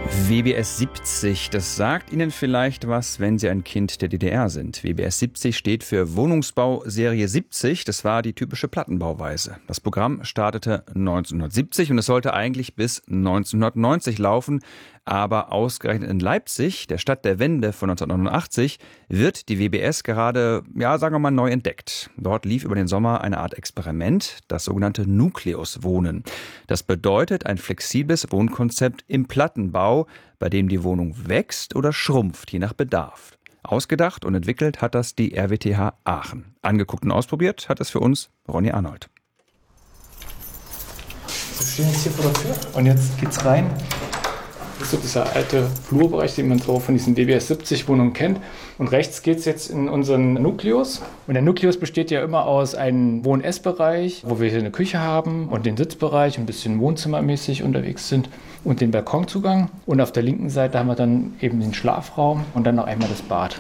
WBS 70, das sagt Ihnen vielleicht was, wenn Sie ein Kind der DDR sind. WBS 70 steht für Wohnungsbauserie 70. Das war die typische Plattenbauweise. Das Programm startete 1970 und es sollte eigentlich bis 1990 laufen. Aber ausgerechnet in Leipzig, der Stadt der Wende von 1989, wird die WBS gerade, sagen wir mal, neu entdeckt. Dort lief über den Sommer eine Art Experiment, das sogenannte Nukleuswohnen. Das bedeutet ein flexibles Wohnkonzept im Plattenbau, bei dem die Wohnung wächst oder schrumpft, je nach Bedarf. Ausgedacht und entwickelt hat das die RWTH Aachen. Angeguckt und ausprobiert hat es für uns Ronny Arnold. Wir stehen jetzt hier vor der Tür und jetzt geht's rein. Das ist so dieser alte Flurbereich, den man so von diesen WBS 70 Wohnungen kennt. Und rechts geht es jetzt in unseren Nukleus. Und der Nukleus besteht ja immer aus einem Wohn-Ess-Bereich, wo wir hier eine Küche haben und den Sitzbereich, ein bisschen wohnzimmermäßig unterwegs sind und den Balkonzugang. Und auf der linken Seite haben wir dann eben den Schlafraum und dann noch einmal das Bad.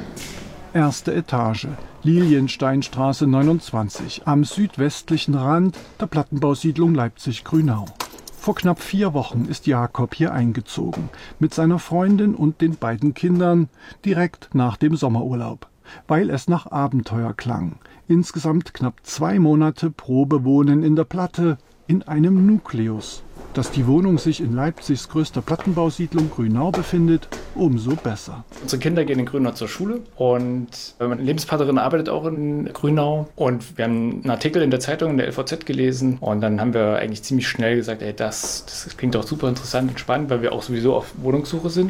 Erste Etage, Liliensteinstraße 29, am südwestlichen Rand der Plattenbausiedlung Leipzig-Grünau. Vor knapp 4 Wochen ist Jakob hier eingezogen, mit seiner Freundin und den beiden Kindern, direkt nach dem Sommerurlaub, weil es nach Abenteuer klang. Insgesamt knapp 2 Monate Probewohnen in der Platte, in einem Nukleus. Dass die Wohnung sich in Leipzigs größter Plattenbausiedlung Grünau befindet, umso besser. Unsere Kinder gehen in Grünau zur Schule und meine Lebenspartnerin arbeitet auch in Grünau. Und wir haben einen Artikel in der Zeitung, in der LVZ gelesen. Und dann haben wir eigentlich ziemlich schnell gesagt, das klingt doch super interessant und spannend, weil wir auch sowieso auf Wohnungssuche sind.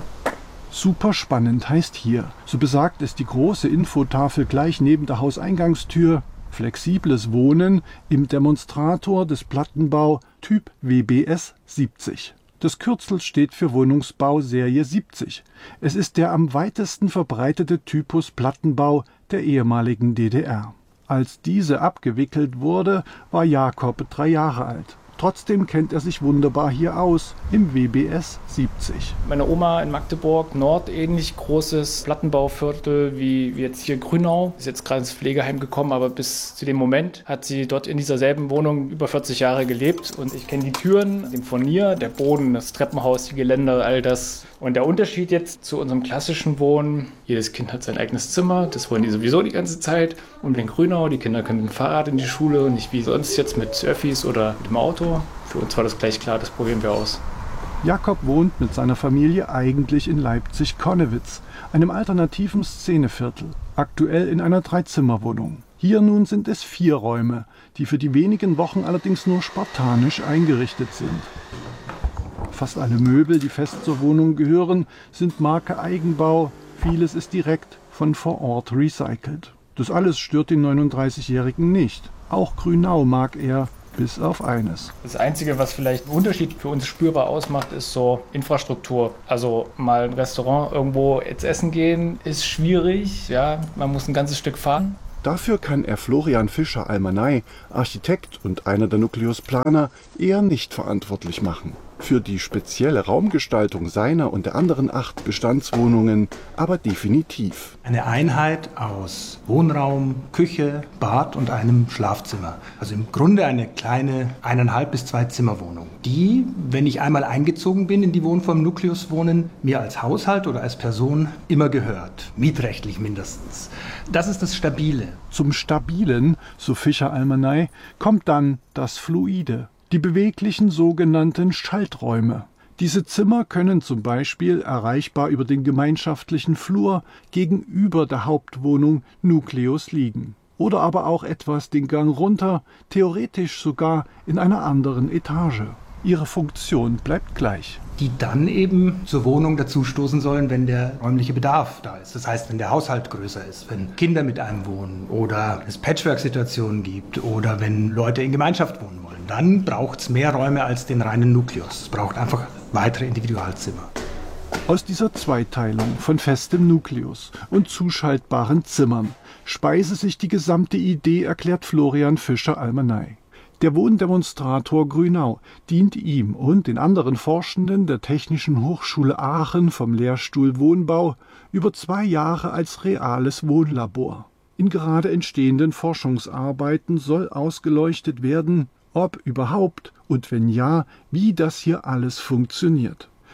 Super spannend heißt hier, so besagt es die große Infotafel gleich neben der Hauseingangstür, flexibles Wohnen im Demonstrator des Plattenbau Typ WBS 70. Das Kürzel steht für Wohnungsbau Serie 70. Es ist der am weitesten verbreitete Typus Plattenbau der ehemaligen DDR. Als diese abgewickelt wurde, war Jakob 3 Jahre alt. Trotzdem kennt er sich wunderbar hier aus, im WBS 70. Meine Oma in Magdeburg, Nord, ähnlich großes Plattenbauviertel wie jetzt hier Grünau. Ist jetzt gerade ins Pflegeheim gekommen, aber bis zu dem Moment hat sie dort in dieser selben Wohnung über 40 Jahre gelebt. Und ich kenne die Türen, den Furnier, der Boden, das Treppenhaus, die Geländer, all das. Und der Unterschied jetzt zu unserem klassischen Wohnen, jedes Kind hat sein eigenes Zimmer, das wollen die sowieso die ganze Zeit. Und in Grünau, die Kinder können mit dem Fahrrad in die Schule und nicht wie sonst jetzt mit Öffis oder mit dem Auto. Für uns war das gleich klar, das probieren wir aus. Jakob wohnt mit seiner Familie eigentlich in Leipzig-Konnewitz, einem alternativen Szeneviertel, aktuell in einer 3-Zimmer-Wohnung. Hier nun sind es 4 Räume, die für die wenigen Wochen allerdings nur spartanisch eingerichtet sind. Fast alle Möbel, die fest zur Wohnung gehören, sind Marke Eigenbau. Vieles ist direkt von vor Ort recycelt. Das alles stört den 39-Jährigen nicht. Auch Grünau mag er, bis auf eines. Das Einzige, was vielleicht einen Unterschied für uns spürbar ausmacht, ist so Infrastruktur. Also mal ein Restaurant irgendwo jetzt essen gehen, ist schwierig. Ja, man muss ein ganzes Stück fahren. Dafür kann er Florian Fischer-Almanay, Architekt und einer der Nukleusplaner, eher nicht verantwortlich machen. Für die spezielle Raumgestaltung seiner und der anderen 8 Bestandswohnungen aber definitiv. Eine Einheit aus Wohnraum, Küche, Bad und einem Schlafzimmer. Also im Grunde eine kleine 1,5 bis 2 Zimmerwohnung, die, wenn ich einmal eingezogen bin in die Wohnform Nukleuswohnen, mir als Haushalt oder als Person immer gehört. Mietrechtlich mindestens. Das ist das Stabile. Zum Stabilen, so Fischer-Almanay, kommt dann das Fluide. Die beweglichen sogenannten Schalträume. Diese Zimmer können zum Beispiel erreichbar über den gemeinschaftlichen Flur gegenüber der Hauptwohnung Nukleus liegen. Oder aber auch etwas den Gang runter, theoretisch sogar in einer anderen Etage. Ihre Funktion bleibt gleich. Die dann eben zur Wohnung dazustoßen sollen, wenn der räumliche Bedarf da ist. Das heißt, wenn der Haushalt größer ist, wenn Kinder mit einem wohnen oder es Patchwork-Situationen gibt oder wenn Leute in Gemeinschaft wohnen wollen. Dann braucht es mehr Räume als den reinen Nukleus. Es braucht einfach weitere Individualzimmer. Aus dieser Zweiteilung von festem Nukleus und zuschaltbaren Zimmern speise sich die gesamte Idee, erklärt Florian Fischer-Almanay. Der Wohndemonstrator Grünau dient ihm und den anderen Forschenden der Technischen Hochschule Aachen vom Lehrstuhl Wohnbau über 2 Jahre als reales Wohnlabor. In gerade entstehenden Forschungsarbeiten soll ausgeleuchtet werden, ob überhaupt und wenn ja, wie das hier alles funktioniert.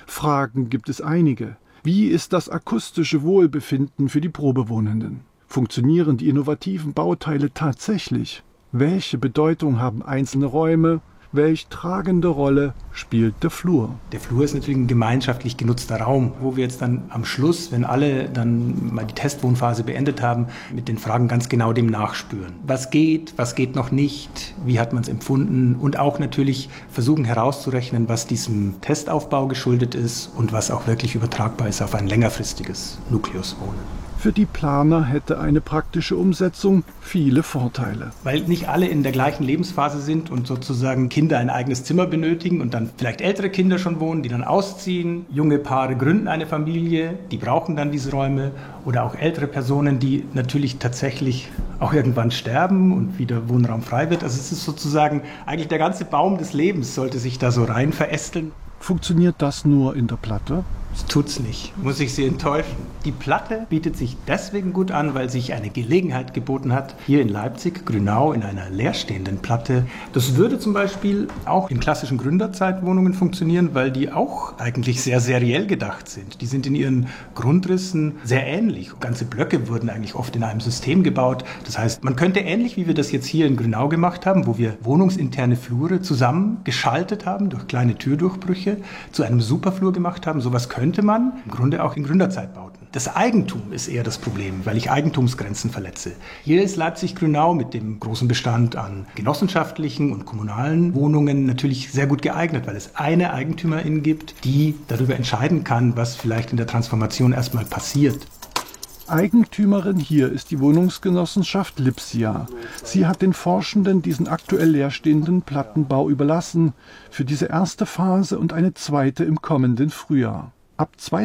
Fragen gibt es einige. Wie ist das akustische Wohlbefinden für die Probewohnenden? Funktionieren die innovativen Bauteile tatsächlich? Welche Bedeutung haben einzelne Räume? Welch tragende Rolle spielt der Flur? Der Flur ist natürlich ein gemeinschaftlich genutzter Raum, wo wir jetzt dann am Schluss, wenn alle dann mal die Testwohnphase beendet haben, mit den Fragen ganz genau dem nachspüren. Was geht noch nicht, wie hat man es empfunden und auch natürlich versuchen herauszurechnen, was diesem Testaufbau geschuldet ist und was auch wirklich übertragbar ist auf ein längerfristiges Nukleuswohnen. Für die Planer hätte eine praktische Umsetzung viele Vorteile. Weil nicht alle in der gleichen Lebensphase sind und sozusagen Kinder ein eigenes Zimmer benötigen und dann vielleicht ältere Kinder schon wohnen, die dann ausziehen. Junge Paare gründen eine Familie, die brauchen dann diese Räume. Oder auch ältere Personen, die natürlich tatsächlich auch irgendwann sterben und wieder Wohnraum frei wird. Also es ist sozusagen eigentlich der ganze Baum des Lebens sollte sich da so rein verästeln. Funktioniert das nur in der Platte? Das tut's nicht, muss ich Sie enttäuschen. Die Platte bietet sich deswegen gut an, weil sich eine Gelegenheit geboten hat, hier in Leipzig, Grünau, in einer leerstehenden Platte. Das würde zum Beispiel auch in klassischen Gründerzeitwohnungen funktionieren, weil die auch eigentlich sehr seriell gedacht sind. Die sind in ihren Grundrissen sehr ähnlich. Ganze Blöcke wurden eigentlich oft in einem System gebaut. Das heißt, man könnte ähnlich wie wir das jetzt hier in Grünau gemacht haben, wo wir wohnungsinterne Flure zusammengeschaltet haben durch kleine Türdurchbrüche, zu einem Superflur gemacht haben. Sowas könnte man im Grunde auch in Gründerzeitbauten. Das Eigentum ist eher das Problem, weil ich Eigentumsgrenzen verletze. Hier ist Leipzig-Grünau mit dem großen Bestand an genossenschaftlichen und kommunalen Wohnungen natürlich sehr gut geeignet, weil es eine Eigentümerin gibt, die darüber entscheiden kann, was vielleicht in der Transformation erstmal passiert. Eigentümerin hier ist die Wohnungsgenossenschaft Lipsia. Sie hat den Forschenden diesen aktuell leerstehenden Plattenbau überlassen für diese erste Phase und eine zweite im kommenden Frühjahr. Ab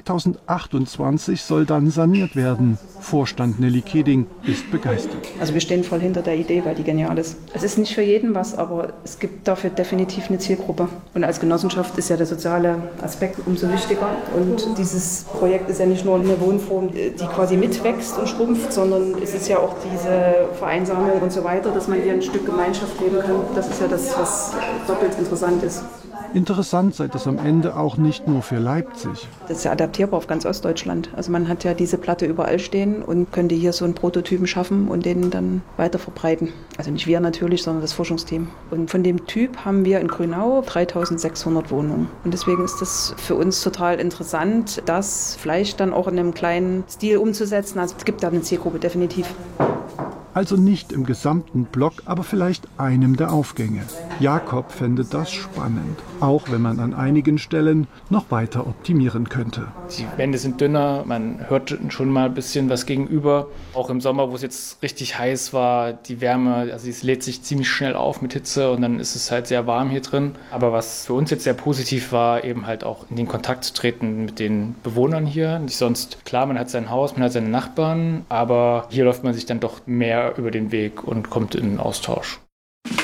2028 soll dann saniert werden. Vorstand Nelly Keding ist begeistert. Also wir stehen voll hinter der Idee, weil die genial ist. Es ist nicht für jeden was, aber es gibt dafür definitiv eine Zielgruppe. Und als Genossenschaft ist ja der soziale Aspekt umso wichtiger. Und dieses Projekt ist ja nicht nur eine Wohnform, die quasi mitwächst und schrumpft, sondern es ist ja auch diese Vereinsamung und so weiter, dass man hier ein Stück Gemeinschaft leben kann. Das ist ja das, was doppelt interessant ist. Interessant sei das am Ende auch nicht nur für Leipzig. Das ist ja adaptierbar auf ganz Ostdeutschland. Also man hat ja diese Platte überall stehen und könnte hier so einen Prototypen schaffen und den dann weiter verbreiten. Also nicht wir natürlich, sondern das Forschungsteam. Und von dem Typ haben wir in Grünau 3600 Wohnungen. Und deswegen ist das für uns total interessant, das vielleicht dann auch in einem kleinen Stil umzusetzen. Also es gibt da eine Zielgruppe definitiv. Also nicht im gesamten Block, aber vielleicht einem der Aufgänge. Jakob fände das spannend, auch wenn man an einigen Stellen noch weiter optimieren könnte. Die Wände sind dünner, man hört schon mal ein bisschen was gegenüber. Auch im Sommer, wo es jetzt richtig heiß war, die Wärme, also es lädt sich ziemlich schnell auf mit Hitze und dann ist es halt sehr warm hier drin. Aber was für uns jetzt sehr positiv war, eben halt auch in den Kontakt zu treten mit den Bewohnern hier. Nicht sonst, klar, man hat sein Haus, man hat seine Nachbarn, aber hier läuft man sich dann doch mehr über den Weg und kommt in den Austausch.